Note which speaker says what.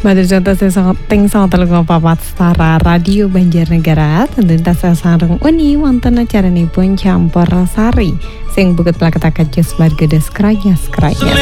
Speaker 1: Madu contoh ting sang telung papat setara radio Banjarnegara tentu saya sarung uni wonten acara nipun campur sari sing bukit plaketaket jus bargedes kranyas.